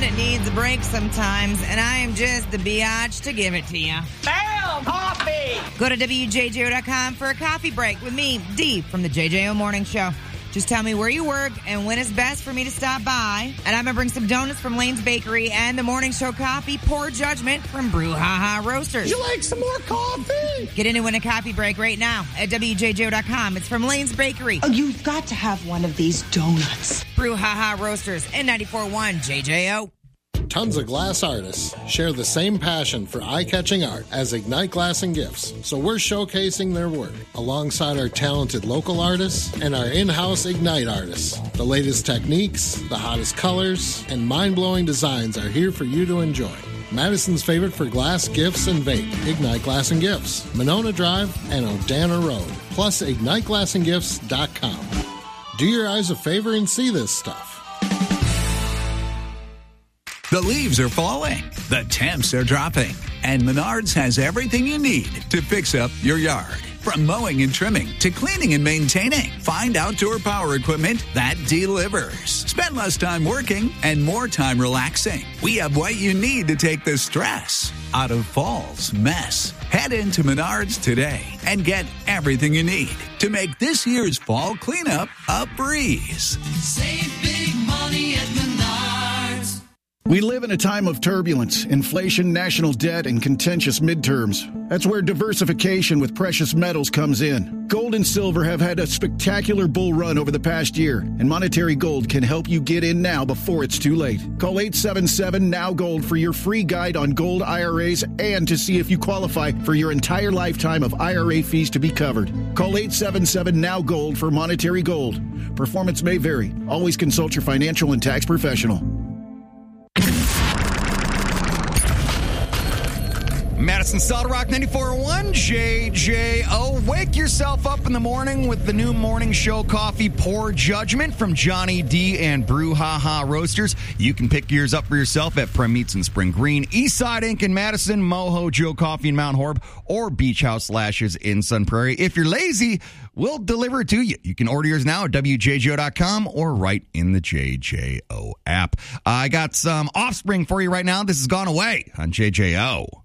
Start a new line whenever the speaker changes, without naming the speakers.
Everyone needs a break sometimes, and I am just the biatch to give it to you.
Bam! Coffee!
Go to WJJO.com for a coffee break with me, Dee, from the JJO Morning Show. Just tell me where you work and when it's best for me to stop by. And I'm going to bring some donuts from Lane's Bakery and the Morning Show coffee, Poor Judgment, from Brew Ha Ha Roasters.
You like some more coffee?
Get in and win a coffee break right now at WJJO.com. It's from Lane's Bakery.
Oh, you've got to have one of these donuts.
Brew Ha Ha Roasters and 94.1 JJO.
Tons of glass artists share the same passion for eye-catching art as Ignite Glass and Gifts, so we're showcasing their work alongside our talented local artists and our in-house Ignite artists. The latest techniques, the hottest colors, and mind-blowing designs are here for you to enjoy. Madison's favorite for glass, gifts, and vape, Ignite Glass and Gifts, Monona Drive and Odana Road, plus IgniteGlassandGifts.com. Do your eyes a favor and see this stuff.
The leaves are falling, the temps are dropping, and Menards has everything you need to fix up your yard. From mowing and trimming to cleaning and maintaining, find outdoor power equipment that delivers. Spend less time working and more time relaxing. We have what you need to take the stress out of fall's mess. Head into Menards today and get everything you need to make this year's fall cleanup a breeze.
Save big money at Menards.
We live in a time of turbulence, inflation, national debt, and contentious midterms. That's where diversification with precious metals comes in. Gold and silver have had a spectacular bull run over the past year, and Monetary Gold can help you get in now before it's too late. Call 877-NOW-GOLD for your free guide on gold IRAs and to see if you qualify for your entire lifetime of IRA fees to be covered. Call 877-NOW-GOLD for Monetary Gold. Performance may vary. Always consult your financial and tax professional.
Madison Solid Rock 94.1 JJO. Wake yourself up in the morning with the new morning show coffee, Poor Judgment, from Johnny D and Brew Ha Ha Roasters. You can pick yours up for yourself at Prem Meats in Spring Green, Eastside Inc. in Madison, Moho Joe Coffee in Mount Horeb, or Beach House Lashes in Sun Prairie. If you're lazy, we'll deliver it to you. You can order yours now at WJJO.com or right in the JJO app. I got some Offspring for you right now. This has Gone Away on JJO.